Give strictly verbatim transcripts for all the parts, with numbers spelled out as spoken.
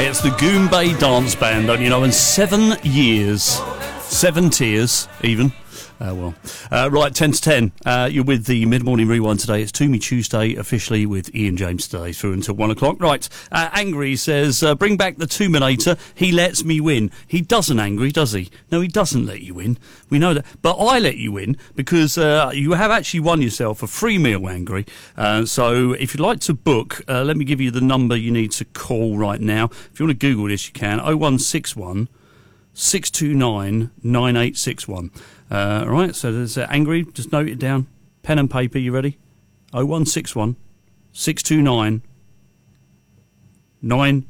it's the Goombay Dance Band, don't you know? And seven years, seven tears, even. Uh, well, uh, right, ten to ten. Uh, you're with the Mid-Morning Rewind today. It's To Me Tuesday, officially with Ian James today, through until one o'clock. Right, uh, Angry says, uh, bring back the Two-Minator. He lets me win. He doesn't, Angry, does he? No, he doesn't let you win. We know that. But I let you win because uh, you have actually won yourself a free meal, Angry. Uh, so if you'd like to book, uh, let me give you the number you need to call right now. If you want to Google this, you can. oh one six one, six two nine, nine eight six one. Uh, all right, so there's uh, Angry, just note it down. Pen and paper, you ready? oh one six one, six two nine, nine...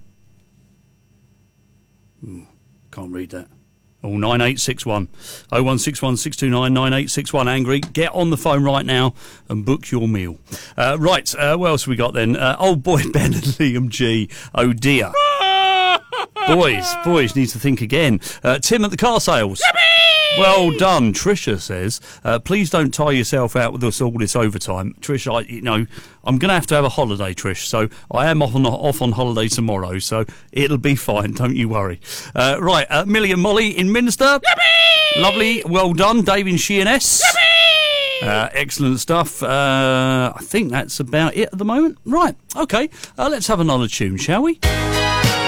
Ooh, can't read that. Oh, nine eight six one. oh one six one, six two nine, nine eight six one, Angry. Get on the phone right now and book your meal. Uh, right, uh, what else have we got then? Uh, old boy Ben and Liam G. Oh, dear. boys, boys need to think again. Uh, Tim at the car sales. Yippee! Well done, Trisha says. Uh, please don't tire yourself out with us all this overtime, Trish. I, you know, I'm going to have to have a holiday, Trish. So I am off on off on holiday tomorrow, so it'll be fine. Don't you worry. Uh, right, uh, Millie and Molly in Minster. Yippee! Lovely, well done, Dave in Sheerness. Yippee! Uh, excellent stuff. Uh, I think that's about it at the moment. Right, okay. Uh, let's have another tune, shall we?